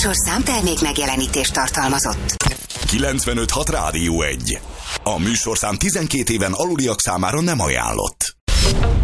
műsorszám termék megjelenítést tartalmazott. 95.6 Rádió 1. A műsorszám 12 éven aluliak számára nem ajánlott.